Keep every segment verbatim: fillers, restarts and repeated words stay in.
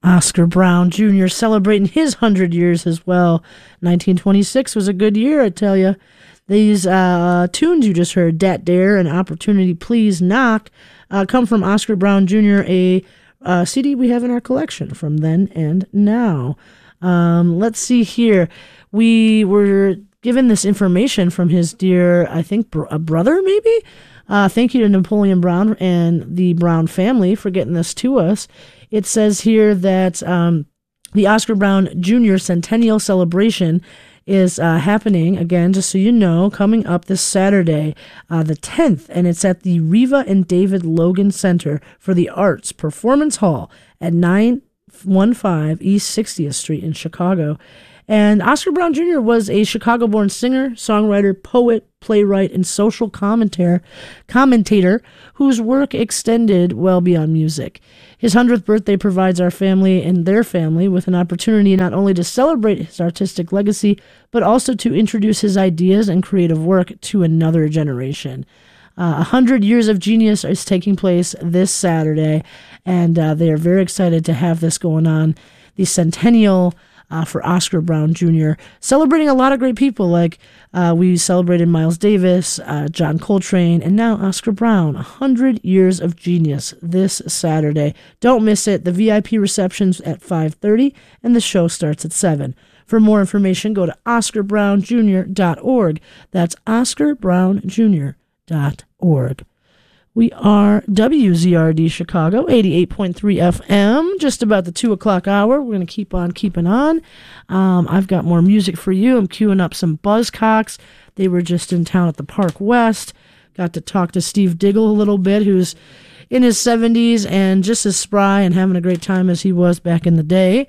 Oscar Brown Junior celebrating his one hundred years as well. nineteen twenty-six was a good year, I tell you. These uh, tunes you just heard, Dat Dare and Opportunity Please Knock, uh, come from Oscar Brown Junior, a uh, C D we have in our collection from then and now. Um, let's see here. We were given this information from his dear, I think, br- a brother maybe? Uh, thank you to Napoleon Brown and the Brown family for getting this to us. It says here that um, the Oscar Brown Junior Centennial Celebration is uh, happening, again, just so you know, coming up this Saturday, uh, the tenth, and it's at the Riva and David Logan Center for the Arts Performance Hall at nine fifteen East sixtieth Street in Chicago. And Oscar Brown Junior was a Chicago-born singer, songwriter, poet, playwright, and social commentator, commentator whose work extended well beyond music. His hundredth birthday provides our family and their family with an opportunity not only to celebrate his artistic legacy, but also to introduce his ideas and creative work to another generation. Uh, a hundred years of genius is taking place this Saturday, and uh, they are very excited to have this going on. The centennial Uh, for Oscar Brown Junior, celebrating a lot of great people, like uh, we celebrated Miles Davis, uh, John Coltrane, and now Oscar Brown. one hundred years of genius this Saturday. Don't miss it. The V I P reception's at five thirty, and the show starts at seven. For more information, go to oscar brown junior dot org. That's oscar brown junior dot org. We are W Z R D Chicago, eighty-eight point three F M, just about the two o'clock hour. We're going to keep on keeping on. Um, I've got more music for you. I'm queuing up some Buzzcocks. They were just in town at the Park West. Got to talk to Steve Diggle a little bit, who's in his seventies and just as spry and having a great time as he was back in the day.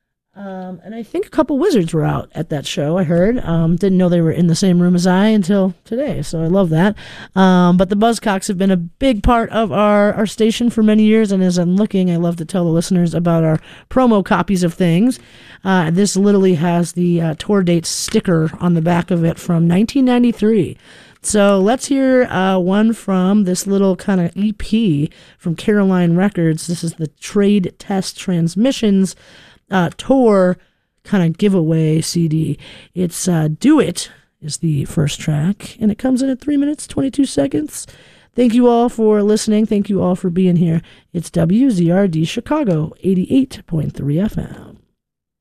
Um, and I think a couple Wizards were out at that show, I heard. Um, didn't know they were in the same room as I until today, so I love that. Um, but the Buzzcocks have been a big part of our, our station for many years, and as I'm looking, I love to tell the listeners about our promo copies of things. Uh, this literally has the uh, tour date sticker on the back of it from nineteen ninety-three. So let's hear uh, one from this little kind of E P from Caroline Records. This is the Trade Test Transmissions Uh, tour kind of giveaway C D. It's uh, Do It is the first track, and it comes in at three minutes, twenty-two seconds. Thank you all for listening. Thank you all for being here. It's W Z R D Chicago, eighty-eight point three F M.